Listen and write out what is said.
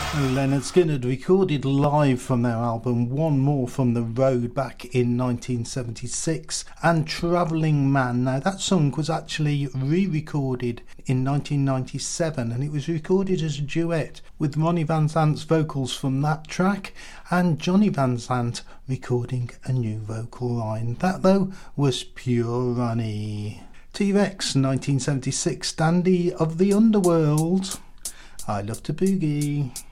Leonard Skinner recorded live from their album One More from the Road back in 1976, and Travelling Man. Now that song was actually re-recorded in 1997, and it was recorded as a duet with Ronnie Van Zant's vocals from that track and Johnny Van Zant recording a new vocal line. That though was pure Ronnie. T-Rex 1976, Dandy of the Underworld. I love to boogie.